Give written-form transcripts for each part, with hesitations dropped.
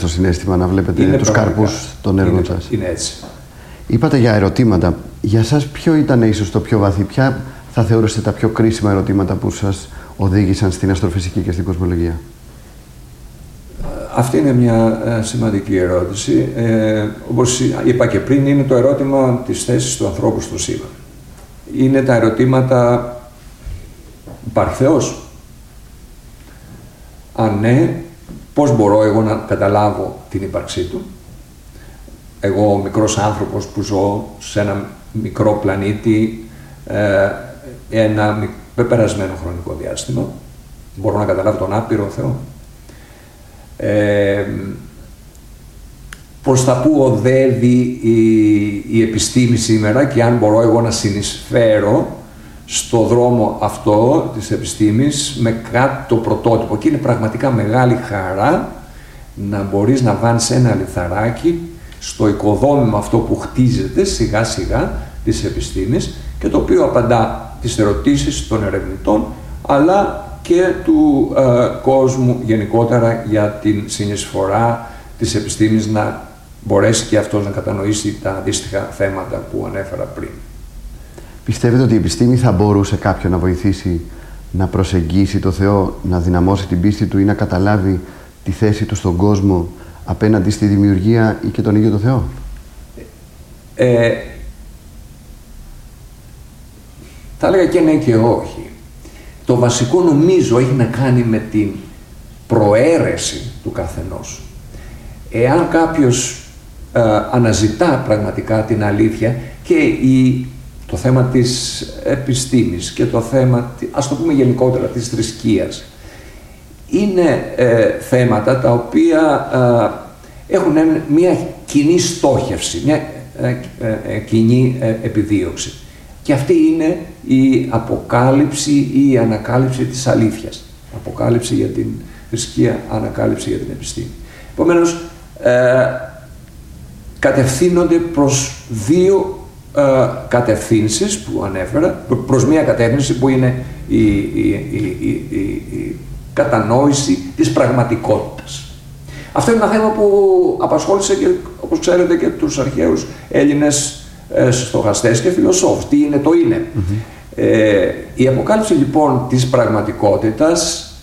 ευχάριστο συναίσθημα να βλέπετε τους καρπούς των έργων σας. Είναι έτσι. Είπατε για ερωτήματα. Για σας ποιο ήταν ίσως το πιο βαθύ, ποια θα θεωρούσατε τα πιο κρίσιμα ερωτήματα που σας οδήγησαν στην αστροφυσική και στην κοσμολογία? Αυτή είναι μια σημαντική ερώτηση. Όπως είπα και πριν, είναι το ερώτημα της θέσης του ανθρώπου στο σύμπαν. Είναι τα ερωτήματα, υπάρχει Θεός? Αν ναι, πώς μπορώ εγώ να καταλάβω την ύπαρξή του? Εγώ, ο μικρός άνθρωπος που ζω σε ένα μικρό πλανήτη, ένα πεπερασμένο χρονικό διάστημα, μπορώ να καταλάβω τον άπειρο Θεό? Προς τα που οδεύει η επιστήμη σήμερα και αν μπορώ εγώ να συνεισφέρω στο δρόμο αυτό της επιστήμης με κάτι το πρωτότυπο. Και είναι πραγματικά μεγάλη χαρά να μπορείς να βάλεις ένα λιθαράκι στο οικοδόμημα αυτό που χτίζεται σιγά σιγά της επιστήμης και το οποίο απαντά τις ερωτήσεις των ερευνητών αλλά και του κόσμου γενικότερα για την συνεισφορά της επιστήμης να μπορέσει και αυτός να κατανοήσει τα αντίστοιχα θέματα που ανέφερα πριν. Πιστεύετε ότι η επιστήμη θα μπορούσε κάποιον να βοηθήσει να προσεγγίσει το Θεό, να δυναμώσει την πίστη του ή να καταλάβει τη θέση του στον κόσμο απέναντι στη δημιουργία ή και τον ίδιο τον Θεό? Θα έλεγα και ναι και όχι. Το βασικό νομίζω έχει να κάνει με την προαίρεση του καθενός. Εάν κάποιος αναζητά πραγματικά την αλήθεια και το θέμα της επιστήμης και το θέμα, ας το πούμε γενικότερα, της θρησκείας, είναι θέματα τα οποία έχουν μια κοινή στόχευση, μια κοινή επιδίωξη. Και αυτή είναι η αποκάλυψη ή η ανακάλυψη της αλήθειας. Αποκάλυψη για την θρησκεία, ανακάλυψη για την επιστήμη. Επομένως, κατευθύνονται προς δύο κατευθύνσεις που ανέφερα, προς μία κατεύθυνση που είναι η κατανόηση της πραγματικότητας. Αυτό είναι ένα θέμα που απασχόλησε και, όπως ξέρετε, και τους αρχαίους Έλληνες στοχαστές και φιλοσόφους. Τι είναι το είναι. Η αποκάλυψη λοιπόν της πραγματικότητας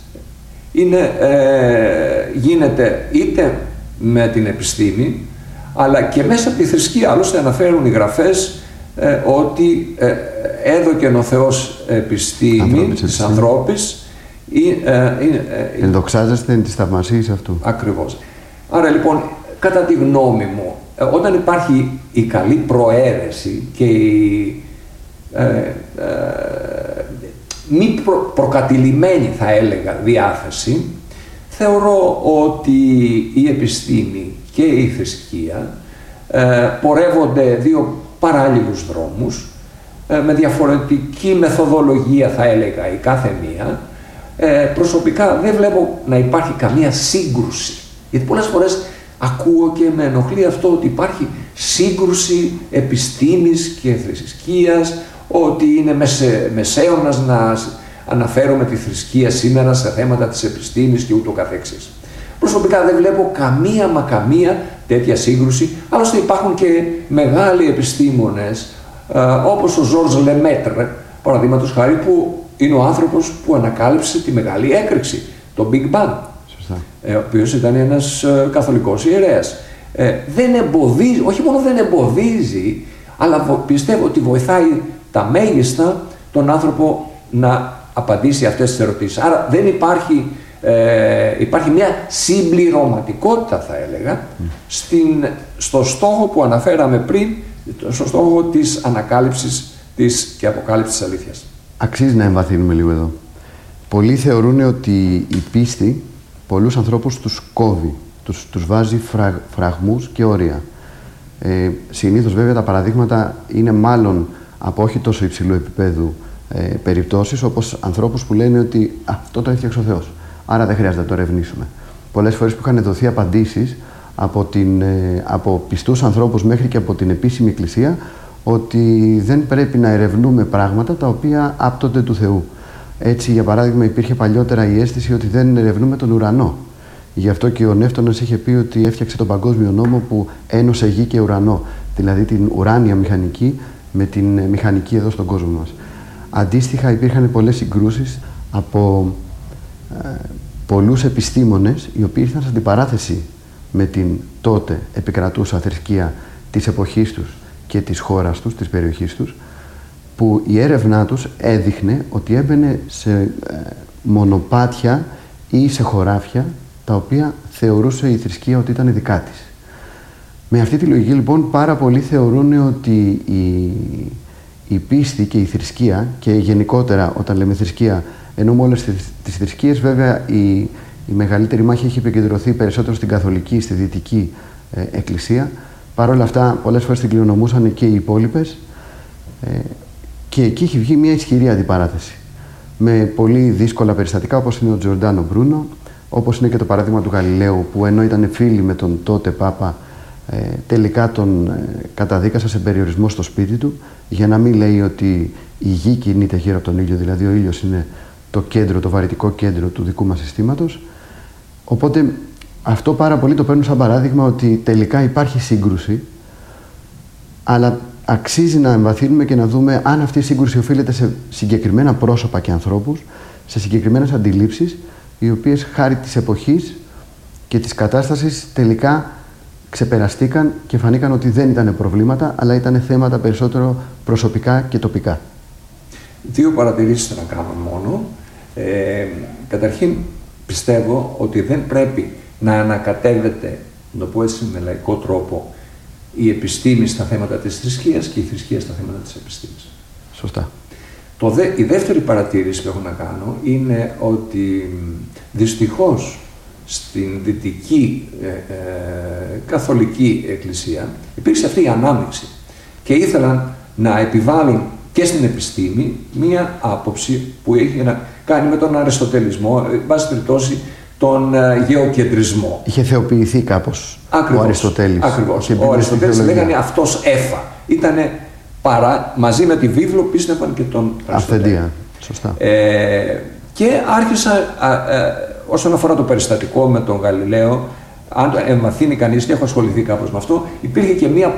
γίνεται είτε με την επιστήμη αλλά και μέσα από τη θρησκεία. Άλλωστε αναφέρουν οι γραφές ότι έδωκεν ο Θεός επιστήμη της ανθρώπης. Ενδοξάζεστε τις θαυμασίες αυτού. Ακριβώς. Άρα λοιπόν, κατά τη γνώμη μου, όταν υπάρχει η καλή προαίρεση και η μη προκατηλημένη, θα έλεγα, διάθεση, θεωρώ ότι η επιστήμη και η θρησκεία πορεύονται δύο παράλληλους δρόμους με διαφορετική μεθοδολογία, θα έλεγα, η κάθε μία. Προσωπικά δεν βλέπω να υπάρχει καμία σύγκρουση, γιατί πολλές φορές ακούω και με ενοχλεί αυτό ότι υπάρχει σύγκρουση επιστήμης και θρησκείας, ότι είναι μεσαίωνας να αναφέρουμε τη θρησκεία σήμερα σε θέματα της επιστήμης και ούτω καθεξής. Προσωπικά δεν βλέπω καμία τέτοια σύγκρουση. Άλλωστε υπάρχουν και μεγάλοι επιστήμονες όπως ο Ζορζ Λεμέτρ, παραδείγματος χάρη, που είναι ο άνθρωπος που ανακάλυψε τη μεγάλη έκρηξη, το Big Bang, ο οποίος ήταν ένας καθολικός ιερέας. Δεν εμποδίζει, όχι μόνο δεν εμποδίζει, αλλά πιστεύω ότι βοηθάει τα μέγιστα τον άνθρωπο να απαντήσει αυτές τις ερωτήσεις. Άρα δεν υπάρχει μια συμπληρωματικότητα, θα έλεγα, στο στόχο που αναφέραμε πριν, στο στόχο της ανακάλυψης και αποκάλυψης της αλήθειας. Αξίζει να εμβαθύνουμε λίγο εδώ. Πολλοί θεωρούν ότι η πίστη πολλούς ανθρώπους τους κόβει, τους βάζει φραγμούς και όρια. Συνήθως βέβαια τα παραδείγματα είναι μάλλον από όχι τόσο υψηλού επίπεδου περιπτώσεις, όπως ανθρώπους που λένε ότι αυτό το έφτιαξε ο Θεός, άρα δεν χρειάζεται να το ερευνήσουμε. Πολλές φορές που είχαν δοθεί απαντήσεις από πιστούς ανθρώπους μέχρι και από την επίσημη εκκλησία ότι δεν πρέπει να ερευνούμε πράγματα τα οποία άπτονται του Θεού. Έτσι, για παράδειγμα, υπήρχε παλιότερα η αίσθηση ότι δεν ερευνούμε τον ουρανό Γι' αυτό και ο Νεύτωνας είχε πει ότι έφτιαξε τον παγκόσμιο νόμο που ένωσε γη και ουρανό, δηλαδή την ουράνια μηχανική με την μηχανική εδώ στον κόσμο μας. Αντίστοιχα υπήρχαν πολλές συγκρούσεις από πολλούς επιστήμονες οι οποίοι ήρθαν σε αντιπαράθεση με την τότε επικρατούσα θρησκεία της εποχής τους και της χώρας τους, της περιοχής τους, που η έρευνά τους έδειχνε ότι έμπαινε σε μονοπάτια ή σε χωράφια τα οποία θεωρούσε η θρησκεία ότι ήταν δικά της. Με αυτή τη λογική λοιπόν πάρα πολλοί θεωρούν ότι η πίστη και η θρησκεία, και γενικότερα όταν λέμε θρησκεία εννοούμε όλες τις θρησκείες, βέβαια η μεγαλύτερη μάχη έχει επικεντρωθεί περισσότερο στην καθολική, στη δυτική εκκλησία. Παρ' όλα αυτά πολλές φορές την κληρονομούσαν και οι υπόλοιπες, και εκεί έχει βγει μια ισχυρή αντιπαράθεση με πολύ δύσκολα περιστατικά, όπως είναι ο Τζορντάνο Μπρούνο, όπως είναι και το παράδειγμα του Γαλιλαίου, που ενώ ήταν φίλοι με τον τότε Πάπα, τελικά τον καταδίκασα σε περιορισμό στο σπίτι του, για να μην λέει ότι η γη κινείται γύρω από τον ήλιο, δηλαδή ο ήλιος είναι το κέντρο, το βαρυτικό κέντρο του δικού μας συστήματος. Οπότε αυτό πάρα πολύ το παίρνουν σαν παράδειγμα ότι τελικά υπάρχει σύγκρουση, αλλά αξίζει να εμβαθύνουμε και να δούμε αν αυτή η σύγκρουση οφείλεται σε συγκεκριμένα πρόσωπα και ανθρώπους, σε συγκεκριμένες αντιλήψεις, οι οποίες χάρη της εποχής και της κατάστασης τελικά ξεπεραστήκαν και φανήκαν ότι δεν ήταν προβλήματα, αλλά ήταν θέματα περισσότερο προσωπικά και τοπικά. Δύο παρατηρήσεις να κάνω μόνο. Καταρχήν, πιστεύω ότι δεν πρέπει να ανακατεύεται, να το πω έτσι με λαϊκό τρόπο, η επιστήμη στα θέματα της θρησκείας και η θρησκεία στα θέματα της επιστήμης. Σωστά. Η δεύτερη παρατήρηση που έχω να κάνω είναι ότι δυστυχώς στην δυτική καθολική εκκλησία υπήρξε αυτή η ανάμειξη και ήθελαν να επιβάλλουν και στην επιστήμη μία άποψη που έχει να κάνει με τον αριστοτελισμό, εν πάση περιπτώσει τον γεωκεντρισμό. Είχε θεοποιηθεί κάπως ο Αριστοτέλης. Ακριβώς. Ο Αριστοτέλης λέγανε αυτός έφα. Ήτανε μαζί με τη βίβλο πίστευαν και τον Αριστοτέλη. Αυθεντία. Σωστά. Και άρχισα, όσον αφορά το περιστατικό με τον Γαλιλαίο, αν εμβαθύνει κανείς, και έχω ασχοληθεί κάπως με αυτό, υπήρχε και μια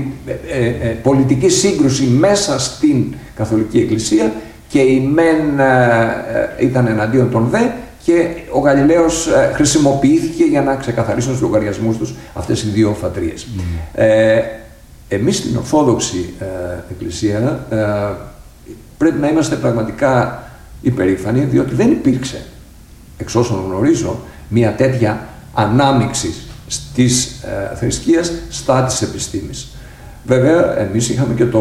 πολιτική σύγκρουση μέσα στην Καθολική Εκκλησία και οι μεν ήταν εναντίον των δε, και ο Γαλιλαίος χρησιμοποιήθηκε για να ξεκαθαρίσουν στους λογαριασμούς τους αυτές οι δύο φατρίες. Εμείς στην Ορθόδοξη Εκκλησία πρέπει να είμαστε πραγματικά υπερήφανοι, διότι δεν υπήρξε, εξ όσων γνωρίζω, μια τέτοια ανάμειξη της θρησκείας στα της επιστήμης. Βέβαια, εμείς είχαμε και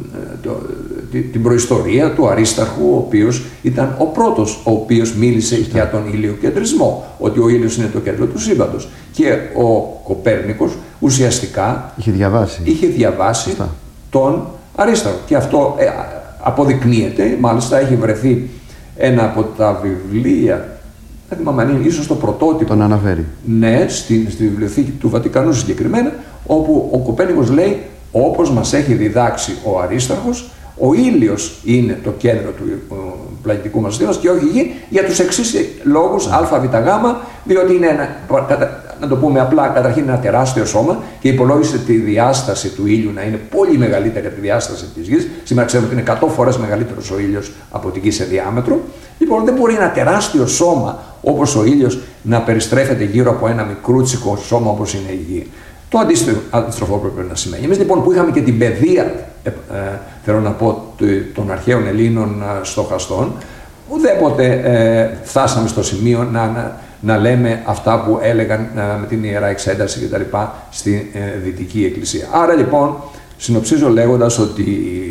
την προϊστορία του Αρίσταρχου, ο οποίος ήταν ο πρώτος ο οποίος μίλησε για τον ηλιοκεντρισμό, ότι ο ήλιος είναι το κέντρο του σύμπαντος. Και ο Κοπέρνικος ουσιαστικά είχε διαβάσει τον Αρίσταρχο. Και αυτό αποδεικνύεται, μάλιστα έχει βρεθεί ένα από τα βιβλία, δεν θυμάμαι αν είναι ίσως το πρωτότυπο. Τον αναφέρει. Ναι, στη βιβλιοθήκη του Βατικανού συγκεκριμένα, όπου ο Κοπέρνικος λέει, όπως μας έχει διδάξει ο Αρίσταρχος, ο ήλιος είναι το κέντρο του πλανητικού μας συστήματος και όχι η γη, για τους εξής λόγους α, β, γ, διότι είναι να το πούμε απλά, καταρχήν ένα τεράστιο σώμα και υπολόγισε τη διάσταση του ήλιου να είναι πολύ μεγαλύτερη από τη διάσταση της γης. Σήμερα ξέρουμε ότι είναι 100 φορές μεγαλύτερος ο ήλιος από την γη σε διάμετρο. Λοιπόν, δεν μπορεί ένα τεράστιο σώμα όπως ο ήλιος να περιστρέφεται γύρω από ένα μικρούτσικο σώμα όπως είναι η γη. Το αντίστροφο πρέπει να σημαίνει. Εμείς λοιπόν που είχαμε και την παιδεία, θέλω να πω, των αρχαίων Ελλήνων στοχαστών, ουδέποτε φτάσαμε στο σημείο να λέμε αυτά που έλεγαν με την Ιερά Εξένταση και τα λοιπά στη Δυτική Εκκλησία. Άρα λοιπόν συνοψίζω λέγοντας ότι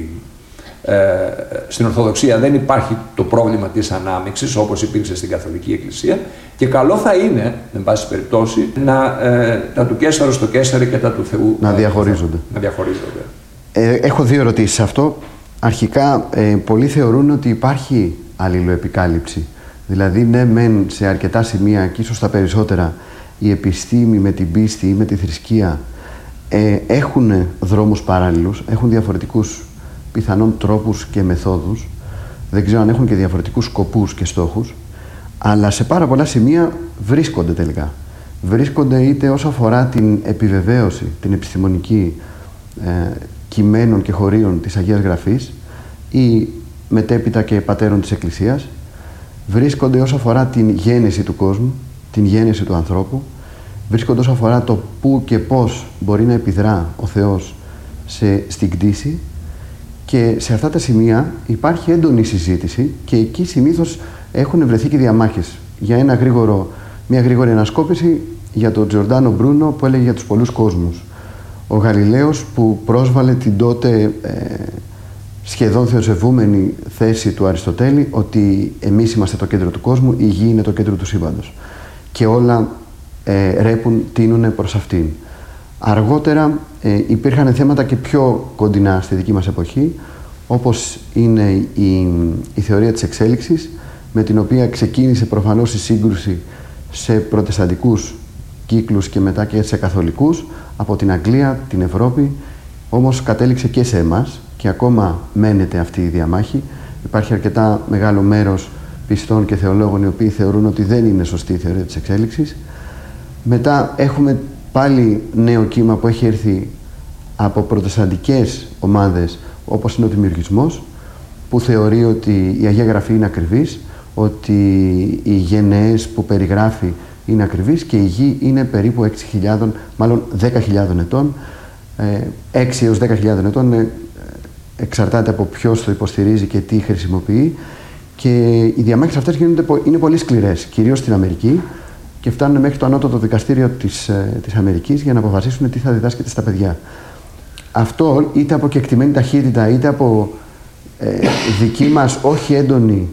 στην Ορθοδοξία δεν υπάρχει το πρόβλημα της ανάμειξης όπως υπήρξε στην Καθολική Εκκλησία και καλό θα είναι, εν πάση περιπτώσει, τα του Καίσαρου στο Καίσαρι και τα του Θεού να διαχωρίζονται. Έχω δύο ερωτήσεις σε αυτό. Αρχικά, πολλοί θεωρούν ότι υπάρχει αλληλοεπικάλυψη. Δηλαδή, ναι, μεν σε αρκετά σημεία και ίσως τα περισσότερα η επιστήμη με την πίστη ή με τη θρησκεία έχουν δρόμους παράλληλους, έχουν διαφορετικούς πιθανόν τρόπους και μεθόδους, δεν ξέρω αν έχουν και διαφορετικούς σκοπούς και στόχους, αλλά σε πάρα πολλά σημεία βρίσκονται τελικά. βρίσκονται είτε όσο αφορά την επιβεβαίωση, την επιστημονική κειμένων και χωρίων της Αγίας Γραφής ή μετέπειτα και πατέρων της Εκκλησίας, βρίσκονται όσο αφορά την γέννηση του κόσμου, την γέννηση του ανθρώπου, βρίσκονται όσο αφορά το πού και πώς μπορεί να επιδρά ο Θεός στην κτήση, και σε αυτά τα σημεία υπάρχει έντονη συζήτηση και εκεί συνήθως έχουν βρεθεί και διαμάχες. Για μια γρήγορη ανασκόπηση για τον Τζορντάνο Μπρούνο που έλεγε για τους πολλούς κόσμους. Ο Γαλιλαίος που πρόσβαλε την τότε σχεδόν θεοσεβούμενη θέση του Αριστοτέλη ότι εμείς είμαστε το κέντρο του κόσμου, η γη είναι το κέντρο του σύμπαντος και όλα ρέπουν, τείνουν προς αυτήν. Αργότερα υπήρχαν θέματα και πιο κοντινά στη δική μας εποχή, όπως είναι η θεωρία της εξέλιξης, με την οποία ξεκίνησε προφανώς η σύγκρουση σε προτεσταντικούς κύκλους και μετά και σε καθολικούς από την Αγγλία, την Ευρώπη, όμως κατέληξε και σε εμάς και ακόμα μένεται αυτή η διαμάχη. Υπάρχει αρκετά μεγάλο μέρος πιστών και θεολόγων οι οποίοι θεωρούν ότι δεν είναι σωστή η θεωρία της εξέλιξης. Μετά έχουμε πάλι νέο κύμα που έχει έρθει από προτεσταντικές ομάδες, όπως είναι ο δημιουργισμός, που θεωρεί ότι η Αγία Γραφή είναι ακριβής, ότι οι γενναίες που περιγράφει είναι ακριβείς και η γη είναι περίπου 6.000, μάλλον 10.000 ετών. 6 έως 10.000 ετών εξαρτάται από ποιος το υποστηρίζει και τι χρησιμοποιεί, και οι διαμάχες αυτές είναι πολύ σκληρές, κυρίως στην Αμερική, και φτάνουν μέχρι το ανώτατο δικαστήριο της Αμερικής για να αποφασίσουν τι θα διδάσκεται στα παιδιά. Αυτό είτε από κεκτημένη ταχύτητα είτε από δική μας όχι έντονη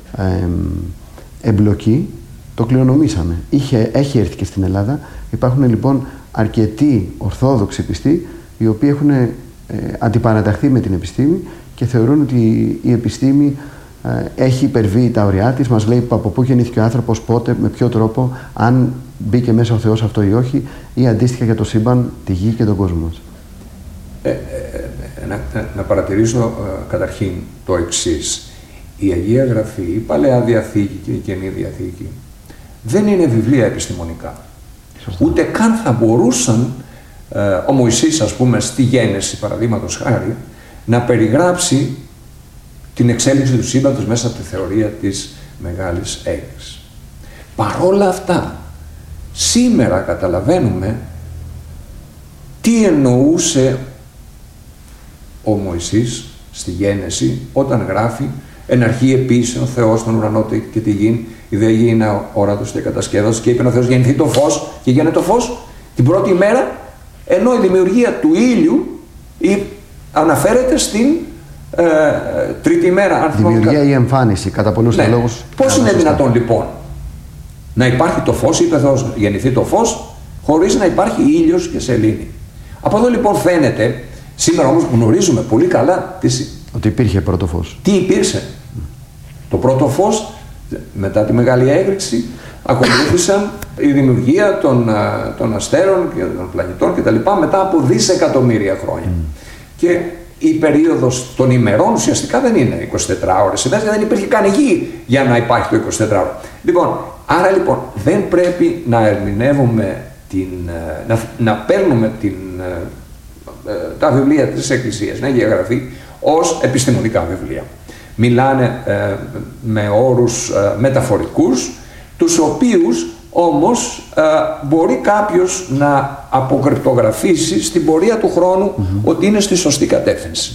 εμπλοκή το κληρονομήσαμε. Έχει έρθει και στην Ελλάδα. Υπάρχουν λοιπόν αρκετοί ορθόδοξοι πιστοί οι οποίοι έχουν αντιπαραταχθεί με την επιστήμη και θεωρούν ότι η επιστήμη έχει υπερβεί τα ωριά της, μας λέει από πού γεννήθηκε ο άνθρωπος, πότε, με ποιο τρόπο, αν μπήκε μέσα ο Θεός αυτό ή όχι, ή αντίστοιχα για το σύμπαν, τη γη και τον κόσμο μας. Να παρατηρήσω καταρχήν το εξής. Η Αγία Γραφή, η Παλαιά Διαθήκη και η Καινή Διαθήκη δεν είναι βιβλία επιστημονικά. Σωστά. Ούτε καν θα μπορούσαν ο Μωυσής, ας πούμε, στη Γένεση, παραδείγματος χάρη, να περιγράψει την εξέλιξη του σύμπαντος μέσα από τη θεωρία της Μεγάλης Έκρηξης. Παρόλα αυτά, σήμερα καταλαβαίνουμε τι εννοούσε ο Μωυσής στη Γένεση όταν γράφει «Εν αρχή επίησε ο Θεός τον ουρανό και τη γη, η δε γη είναι όρατος και κατασκέδας και είπε ο Θεός γεννηθεί το φως και γίνεται το φως την πρώτη μέρα», ενώ η δημιουργία του ήλιου αναφέρεται στην τρίτη μέρα. Δημιουργία ή εμφάνιση, κατά πολλούς λόγους. Πώς είναι δυνατόν λοιπόν να υπάρχει το φως, είπε ο Θεός γεννηθεί το φως, χωρίς να υπάρχει ήλιος και σελήνη. Από εδώ λοιπόν φαίνεται, σήμερα όμως γνωρίζουμε πολύ καλά ότι υπήρχε πρώτο φως. Τι υπήρξε. Το πρώτο φως, μετά τη Μεγάλη Έκρηξη, ακολούθησαν η δημιουργία των αστέρων και των πλανητών κτλ. Μετά από δισεκατομμύρια χρόνια. Και η περίοδος των ημερών ουσιαστικά δεν είναι 24 ώρες. Δεν υπήρχε καν γη για να υπάρχει το 24 ώρο. Λοιπόν, άρα λοιπόν δεν πρέπει να ερμηνεύουμε, να παίρνουμε τα βιβλία της Εκκλησίας, την Αγία Γραφή, ως επιστημονικά βιβλία. Μιλάνε με όρους μεταφορικούς, τους οποίους όμως μπορεί κάποιος να αποκρυπτογραφήσει στην πορεία του χρόνου ότι είναι στη σωστή κατεύθυνση.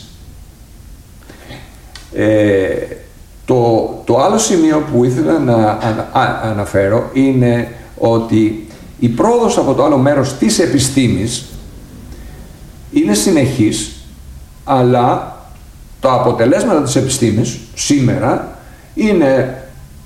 Το άλλο σημείο που ήθελα να αναφέρω είναι ότι η πρόοδος από το άλλο μέρος της επιστήμης είναι συνεχής, αλλά τα αποτελέσματα της επιστήμης σήμερα είναι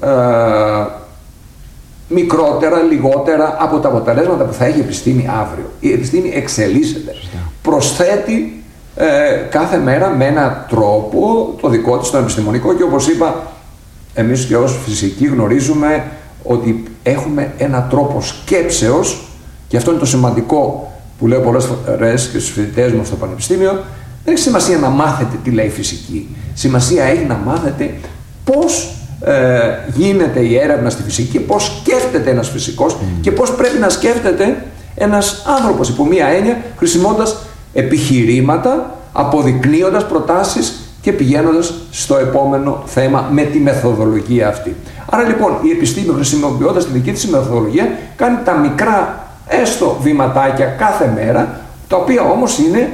μικρότερα, λιγότερα από τα αποτελέσματα που θα έχει η επιστήμη αύριο. Η επιστήμη εξελίσσεται. Προσθέτει κάθε μέρα με έναν τρόπο το δικό της, τον επιστημονικό, και όπως είπα, εμείς και ως φυσικοί γνωρίζουμε ότι έχουμε έναν τρόπο σκέψεως, και αυτό είναι το σημαντικό που λέω πολλές φορές και στους φοιτητές μου στο πανεπιστήμιο. Δεν έχει σημασία να μάθετε τι λέει η φυσική. Σημασία έχει να μάθετε πώς γίνεται η έρευνα στη φυσική και πώς σκέφτεται ένας φυσικός και πώς πρέπει να σκέφτεται ένας άνθρωπος υπό μία έννοια, χρησιμοποιώντας επιχειρήματα, αποδεικνύοντας προτάσεις και πηγαίνοντας στο επόμενο θέμα με τη μεθοδολογία αυτή. Άρα λοιπόν η επιστήμη, χρησιμοποιώντας τη δική της μεθοδολογία, κάνει τα μικρά έστω βηματάκια κάθε μέρα, τα οποία όμως είναι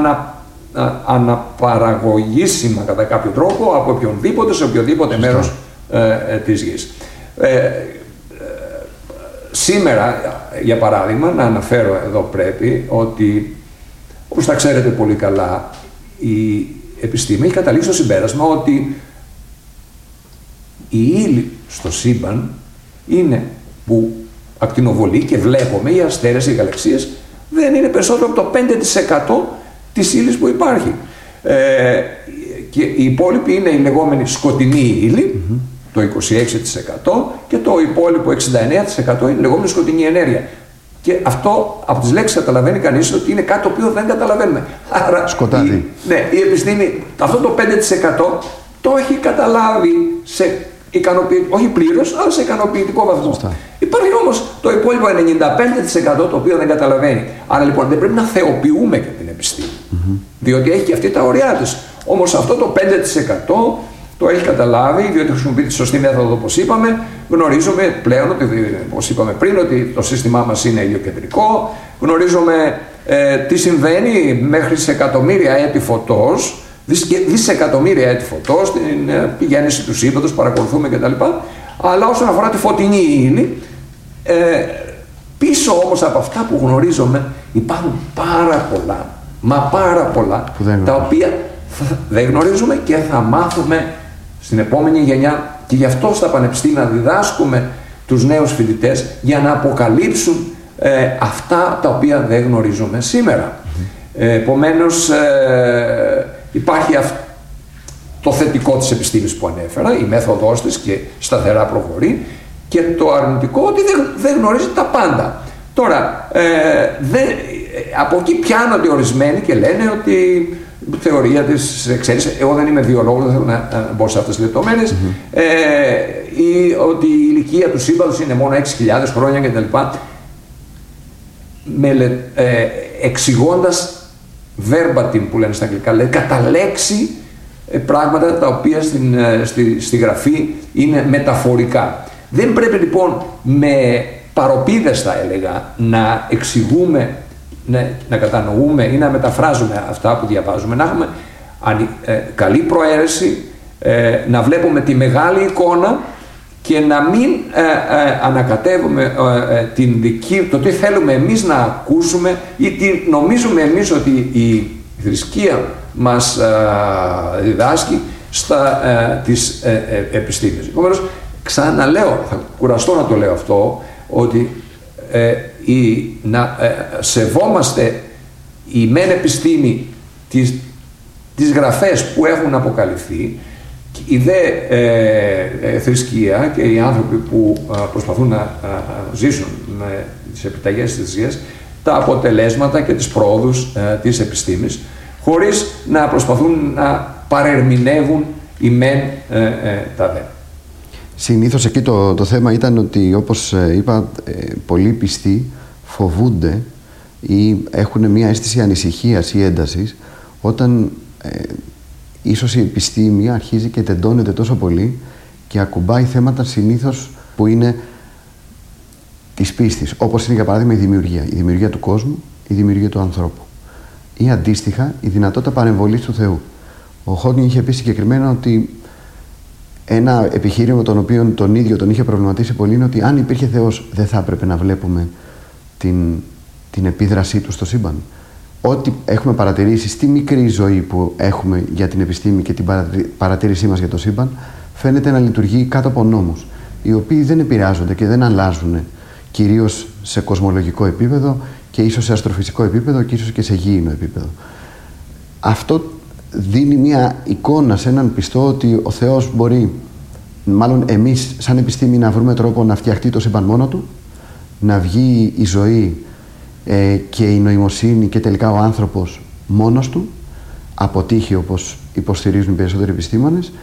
αναπαραγωγήσιμα κατά κάποιο τρόπο από οποιονδήποτε σε οποιοδήποτε μέρος της γης. Σήμερα, για παράδειγμα, να αναφέρω εδώ πρέπει ότι, όπως τα ξέρετε πολύ καλά, η επιστήμη έχει καταλήξει στο συμπέρασμα ότι η ύλη στο σύμπαν είναι που ακτινοβολεί και βλέπουμε, οι αστέρες, οι γαλαξίες, δεν είναι περισσότερο από το 5% της ύλης που υπάρχει. Και η υπόλοιπη είναι η λεγόμενη σκοτεινή ύλη, το 26%, και το υπόλοιπο 69% είναι η λεγόμενη σκοτεινή ενέργεια. Και αυτό από τις λέξεις καταλαβαίνει κανείς ότι είναι κάτι το οποίο δεν καταλαβαίνουμε. Άρα σκοτάδι. Η επιστήμη αυτό το 5% το έχει καταλάβει σε όχι πλήρως, αλλά σε ικανοποιητικό βαθμό. Σωστά. Υπάρχει όμως το υπόλοιπο 95% το οποίο δεν καταλαβαίνει. Άρα λοιπόν δεν πρέπει να θεοποιούμε και την επιστήμη. Διότι έχει και αυτή τα ωριά της. Όμως αυτό το 5% το έχει καταλάβει, διότι χρησιμοποιεί τη σωστή μέθοδο, όπως είπαμε. Γνωρίζουμε πλέον, όπως είπαμε πριν, ότι το σύστημά μας είναι ηλιοκεντρικό. Γνωρίζουμε τι συμβαίνει μέχρι σε εκατομμύρια έτη φωτός, δισεκατομμύρια έτη φωτός, την γέννηση του σύμπαντος, παρακολουθούμε κτλ. Αλλά όσον αφορά τη φωτεινή ύλη, πίσω όμως από αυτά που γνωρίζουμε υπάρχουν πάρα πολλά, τα οποία δεν γνωρίζουμε και θα μάθουμε στην επόμενη γενιά, και γι' αυτό στα πανεπιστήμια διδάσκουμε τους νέους φοιτητές για να αποκαλύψουν αυτά τα οποία δεν γνωρίζουμε σήμερα. Επομένως υπάρχει το θετικό της επιστήμης που ανέφερα, η μέθοδός της και σταθερά προχωρεί, και το αρνητικό ότι δεν γνωρίζει τα πάντα. Τώρα, από εκεί πιάνονται ορισμένοι και λένε ότι θεωρία της εξαίρεσης, εγώ δεν είμαι βιολόγος, δεν θέλω να μπω σε αυτές τις λεπτομέρειες, ή ότι η ηλικία του σύμπαντος είναι μόνο 6.000 χρόνια κτλ. Εξηγώντας verbatim που λένε στα αγγλικά, λέει κατά λέξη πράγματα τα οποία στη γραφή είναι μεταφορικά. Δεν πρέπει λοιπόν με παροπίδες, θα έλεγα, να εξηγούμε, να κατανοούμε ή να μεταφράζουμε αυτά που διαβάζουμε, να έχουμε καλή προαίρεση, να βλέπουμε τη μεγάλη εικόνα και να μην ανακατεύουμε το τι θέλουμε εμείς να ακούσουμε ή τι νομίζουμε εμείς ότι η θρησκεία μας διδάσκει της επιστήμης. Επομένως, ξαναλέω, θα κουραστώ να το λέω αυτό, ότι να σεβόμαστε η μεν επιστήμη τις γραφές που έχουν αποκαλυφθεί, η δε θρησκεία και οι άνθρωποι που προσπαθούν να ζήσουν με τις επιταγές της θρησκείας τα αποτελέσματα και τις πρόοδους της επιστήμης, χωρίς να προσπαθούν να παρερμηνεύουν οι μεν τα δε. Συνήθως εκεί το θέμα ήταν ότι, όπως είπα, πολλοί πιστοί φοβούνται ή έχουν μια αίσθηση ανησυχίας ή έντασης όταν ίσως η επιστήμη αρχίζει και τεντώνεται τόσο πολύ και ακουμπάει θέματα συνήθως που είναι της πίστης, όπως είναι για παράδειγμα η δημιουργία του κόσμου, η δημιουργία του ανθρώπου ή αντίστοιχα η δυνατότητα παρεμβολής του Θεού. Ο Χόκινγκ είχε πει συγκεκριμένα ότι ένα επιχείρημα τον ίδιο τον είχε προβληματίσει πολύ είναι ότι αν υπήρχε Θεός δεν θα έπρεπε να βλέπουμε την επίδρασή του στο σύμπαν. Ό,τι έχουμε παρατηρήσει στη μικρή ζωή που έχουμε για την επιστήμη και την παρατήρησή μας για το σύμπαν φαίνεται να λειτουργεί κάτω από νόμους, οι οποίοι δεν επηρεάζονται και δεν αλλάζουν κυρίως σε κοσμολογικό επίπεδο και ίσως σε αστροφυσικό επίπεδο και ίσως και σε γήινο επίπεδο. Αυτό δίνει μια εικόνα σε έναν πιστό ότι ο Θεός μπορεί, μάλλον εμείς σαν επιστήμη, να βρούμε τρόπο να φτιαχτεί το σύμπαν μόνο του, να βγει η ζωή και η νοημοσύνη και τελικά ο άνθρωπος μόνος του, αποτύχει όπως υποστηρίζουν οι περισσότεροι επιστήμονες,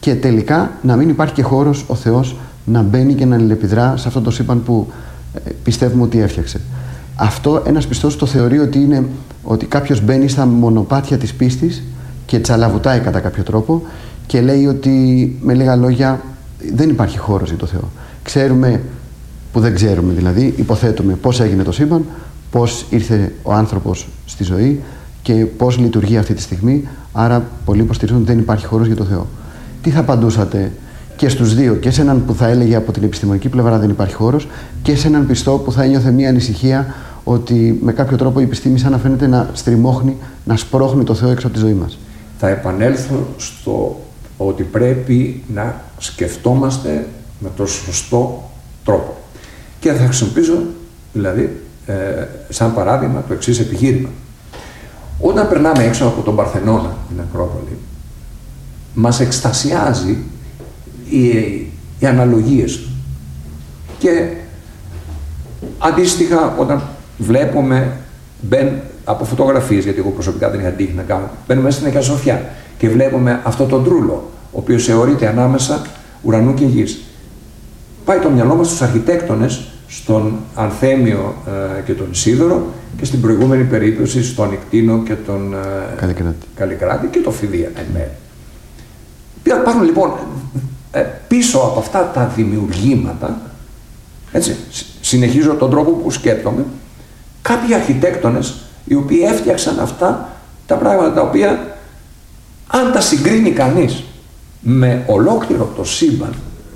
και τελικά να μην υπάρχει και χώρος ο Θεός να μπαίνει και να αλληλεπιδρά σε αυτό το σύμπαν που πιστεύουμε ότι έφτιαξε. Αυτό ένας πιστός το θεωρεί ότι κάποιος μπαίνει στα μονοπάτια της πίστης και τσαλαβουτάει κατά κάποιο τρόπο και λέει ότι, με λίγα λόγια, δεν υπάρχει χώρος για το Θεό. Ξέρουμε που δεν ξέρουμε, δηλαδή υποθέτουμε πώς έγινε το σύμπαν, πώς ήρθε ο άνθρωπος στη ζωή και πώς λειτουργεί αυτή τη στιγμή, άρα πολλοί υποστηρίζουν ότι δεν υπάρχει χώρος για το Θεό. Τι θα απαντούσατε και στους δύο, και σε έναν που θα έλεγε από την επιστημονική πλευρά δεν υπάρχει χώρος, και σε έναν πιστό που θα ένιωθε μια ανησυχία ότι με κάποιο τρόπο η επιστήμη σαν να φαίνεται να στριμώχνει, να σπρώχνει το Θεό έξω από τη ζωή μας? Θα επανέλθω στο ότι πρέπει να σκεφτόμαστε με το σωστό τρόπο. Και θα χρησιμοποιήσω, δηλαδή, σαν παράδειγμα, το εξής επιχείρημα. Όταν περνάμε έξω από τον Παρθενώνα, την Ακρόπολη, μας εκστασιάζει οι αναλογίες του. Και αντίστοιχα, όταν βλέπουμε, από φωτογραφίες, γιατί εγώ προσωπικά δεν είχα τύχει να κάνω, μπαίνουμε στην Αγία Σοφιά και βλέπουμε αυτό τον τρούλο, ο οποίος αιωρείται ανάμεσα ουρανού και γης. Πάει το μυαλό μας στους αρχιτέκτονες, στον Ανθέμιο και τον Ισίδωρο, και στην προηγούμενη περίπτωση στον Ικτίνο και τον Καλλικράτη και το Φιδία εν μέρει. Υπάρχουν λοιπόν πίσω από αυτά τα δημιουργήματα, έτσι, συνεχίζω τον τρόπο που σκέπτομαι, κάποιοι αρχιτέκτονες οι οποίοι έφτιαξαν αυτά τα πράγματα τα οποία, αν τα συγκρίνει κανείς με ολόκληρο το σύμπαν,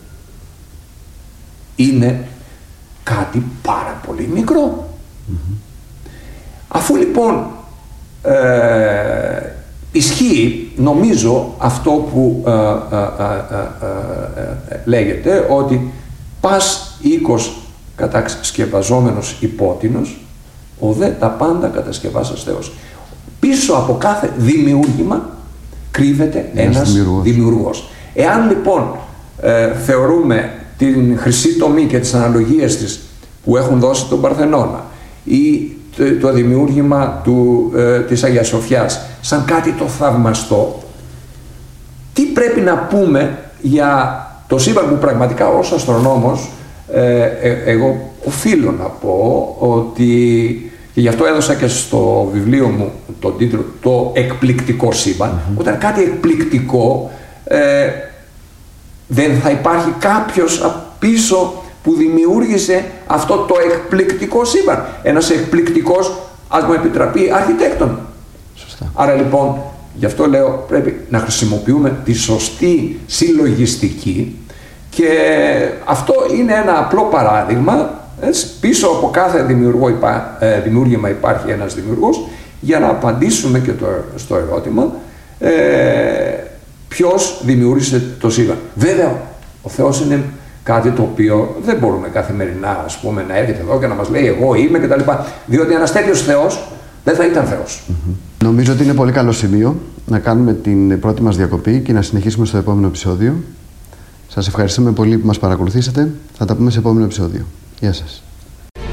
είναι κάτι πάρα πολύ μικρό. Αφού λοιπόν ισχύει, νομίζω, αυτό που λέγεται, ότι πας οίκος κατασκευαζόμενος υπότινος, ο δε τα πάντα κατασκευάσας Θεός. Πίσω από κάθε δημιούργημα κρύβεται ένας δημιουργός. Εάν λοιπόν θεωρούμε την χρυσή τομή και τις αναλογίες της που έχουν δώσει τον Παρθενώνα ή το δημιούργημα της Αγίας Σοφιάς σαν κάτι το θαυμαστό, τι πρέπει να πούμε για το σύμπαν που πραγματικά ως αστρονόμος εγώ οφείλω να πω ότι, και γι' αυτό έδωσα και στο βιβλίο μου τον τίτλο «Το εκπληκτικό σύμπαν», όταν κάτι εκπληκτικό δεν θα υπάρχει κάποιος πίσω που δημιούργησε αυτό το εκπληκτικό σύμπαν. Ένας εκπληκτικός, ας μου επιτραπεί, αρχιτέκτον. Σωστά. Άρα λοιπόν, γι' αυτό λέω, πρέπει να χρησιμοποιούμε τη σωστή συλλογιστική, και αυτό είναι ένα απλό παράδειγμα. Έτσι, πίσω από κάθε δημιούργημα υπάρχει ένας δημιουργός, για να απαντήσουμε και στο ερώτημα ποιος δημιούργησε το σύμπαν. Βέβαια, ο Θεός είναι κάτι το οποίο δεν μπορούμε καθημερινά, ας πούμε, να έρχεται εδώ και να μας λέει εγώ είμαι κτλ. Διότι ένας τέτοιος Θεός δεν θα ήταν Θεός. Νομίζω ότι είναι πολύ καλό σημείο να κάνουμε την πρώτη μας διακοπή και να συνεχίσουμε στο επόμενο επεισόδιο. Σας ευχαριστούμε πολύ που μας παρακολουθήσατε. Θα τα πούμε σε επόμενο επεισόδιο. Γεια σας.